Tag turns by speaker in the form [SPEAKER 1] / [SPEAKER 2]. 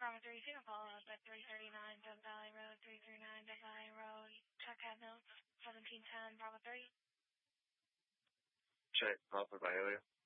[SPEAKER 1] Bravo 3, you can follow up at 339 Dove Valley Road, 339 Dove Valley Road. Check had notes, 1710 Bravo 3.
[SPEAKER 2] Check, Papa Viola.